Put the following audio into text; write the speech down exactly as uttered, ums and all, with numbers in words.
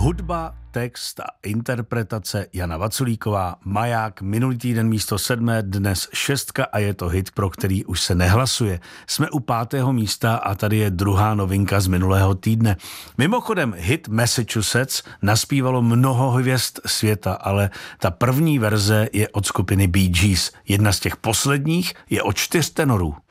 Hudba, text a interpretace Jana Vaculíková, Maják, minulý týden místo sedmé, dnes šestka a je to hit, pro který už se nehlasuje. Jsme u pátého místa a tady je druhá novinka z minulého týdne. Mimochodem hit Massachusetts naspívalo mnoho hvězd světa, ale ta první verze je od skupiny Bee Gees. Jedna z těch posledních je od čtyř tenorů.